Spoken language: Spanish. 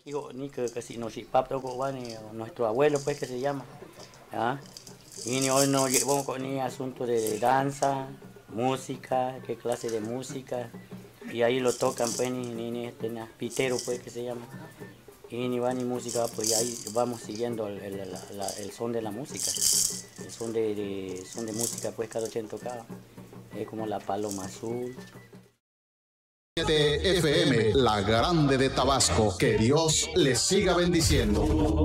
Digo, ni que si no si papá nuestro abuelo pues que se llama. ¿Ah? Y ni hoy no llevamos con ni asunto de danza, música, qué clase de música. Y ahí lo tocan pues ni este pitero pues que se llama. Y ni va ni música, pues ahí vamos siguiendo el son de la música. El son de música pues cada quien tocaba. Es como la paloma azul. FM, la grande de Tabasco. Que Dios les siga bendiciendo.